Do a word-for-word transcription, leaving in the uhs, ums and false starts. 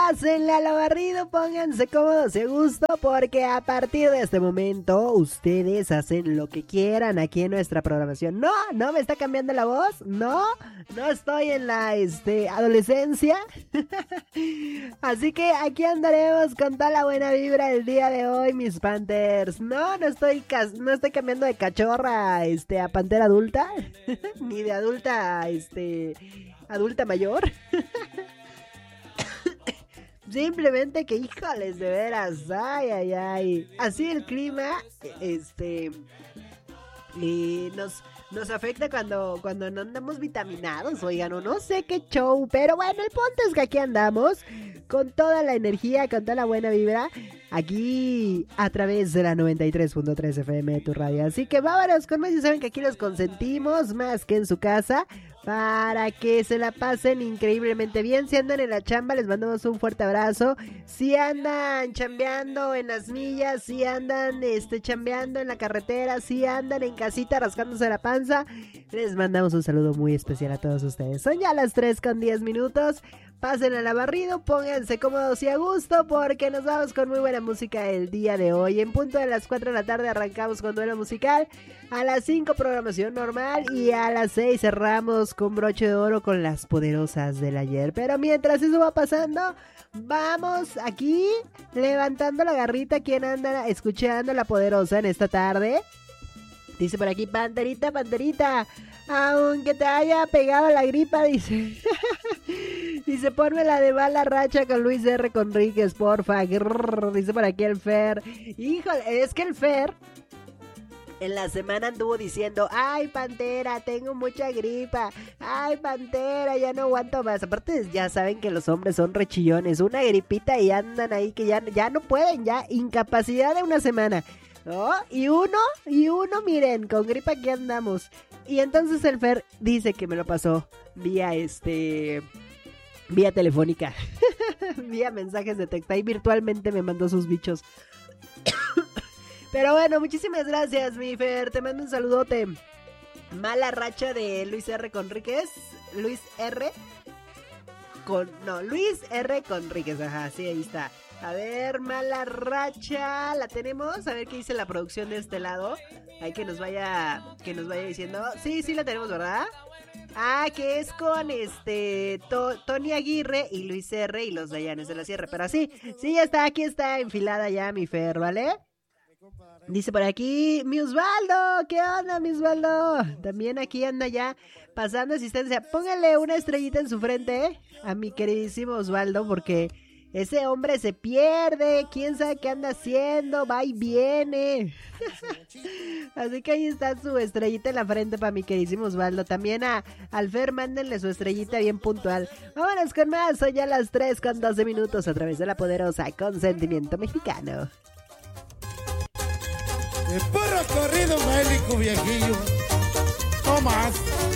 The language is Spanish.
pásenle a lo barrido, pónganse cómodos y a gusto, porque a partir de este momento ustedes hacen lo que quieran aquí en nuestra programación. No, no me está cambiando la voz, no, no estoy en la este, adolescencia. Así que aquí andaremos con toda la buena vibra el día de hoy, mis Panthers. No, no estoy, no estoy cambiando de cachorra este, a pantera adulta, ni de adulta a este, adulta mayor. Simplemente que, híjoles, de veras, ay, ay, ay. Así el clima, este, y nos, nos afecta cuando, cuando no andamos vitaminados, oigan, o no sé qué show. Pero bueno, el punto es que aquí andamos con toda la energía, con toda la buena vibra, aquí a través de la noventa y tres punto tres F M de tu radio. Así que vámonos con más, y saben que aquí los consentimos más que en su casa, para que se la pasen increíblemente bien. Si andan en la chamba, les mandamos un fuerte abrazo. Si andan chambeando en las millas, si andan este, chambeando en la carretera, si andan en casita rascándose la panza, les mandamos un saludo muy especial a todos ustedes. Son ya las tres con diez minutos. Pasen a la barrido, pónganse cómodos y a gusto, porque nos vamos con muy buena música el día de hoy. En punto de las cuatro de la tarde arrancamos con duelo musical, a las cinco programación normal y a las seis cerramos con broche de oro con las poderosas del ayer. Pero mientras eso va pasando, vamos aquí levantando la garrita. ¿Quién anda escuchando la poderosa en esta tarde? Dice por aquí, Panterita, Panterita, aunque te haya pegado la gripa, dice. Dice, ponme la de mala racha con Luis R. Conríquez, porfa. Grrr, dice por aquí el Fer. Híjole, es que el Fer en la semana anduvo diciendo, ay, Pantera, tengo mucha gripa. Ay, Pantera, ya no aguanto más. Aparte, ya saben que los hombres son rechillones. Una gripita y andan ahí que ya, ya no pueden, ya incapacidad de una semana. ¿No? Y uno, y uno, miren, con gripa aquí andamos. Y entonces el Fer dice que me lo pasó vía este, vía telefónica, vía mensajes de texto. Ahí virtualmente me mandó sus bichos. Pero bueno, muchísimas gracias, mi Fer. Te mando un saludote. Mala racha de Luis R. Conríquez. Luis R. Con, no, Luis R. Conríquez. Ajá, sí, ahí está. A ver, mala racha, la tenemos, a ver qué dice la producción de este lado. Hay que nos vaya, que nos vaya diciendo. Sí, sí la tenemos, ¿verdad? Ah, que es con este to, Tony Aguirre y Luis R. y los Dayanes de la Sierra. Pero sí, sí, ya está, aquí está enfilada ya mi Fer, ¿vale? Dice por aquí, mi Osvaldo, ¿qué onda, mi Osvaldo? También aquí anda ya pasando asistencia. Póngale una estrellita en su frente, ¿eh? A mi queridísimo Osvaldo, porque ese hombre se pierde, quién sabe qué anda haciendo, va y viene. Así que ahí está su estrellita en la frente para mi queridísimo Osvaldo. También a Alfer, mándenle su estrellita bien puntual. Vámonos con más, son ya las tres con doce minutos a través de la poderosa Consentimiento Mexicano. De puro corrido bélico, viejillo. No más.